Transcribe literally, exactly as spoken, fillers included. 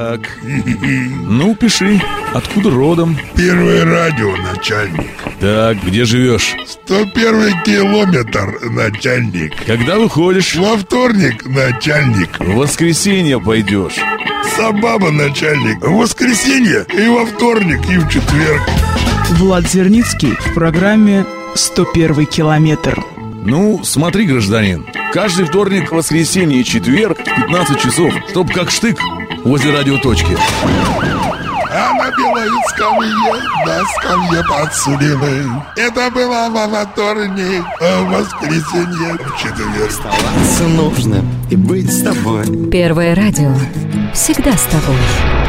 Так. Ну, пиши. Откуда родом? Первое радио, начальник. Так, где живешь? сто первый километр, начальник. Когда выходишь? Во вторник, начальник. В воскресенье пойдешь. Собаба, начальник. В воскресенье и во вторник, и в четверг. Влад Зерницкий в программе «сто первый километр». Ну, смотри, гражданин, каждый вторник, воскресенье и четверг в пятнадцать часов, чтоб как штык возле радиоточки. А на белой скамье, на скамье подсудимых. Это было во вторник, а в воскресенье, в четверг. Оставаться нужно и быть с тобой. Первое радио. Всегда с тобой.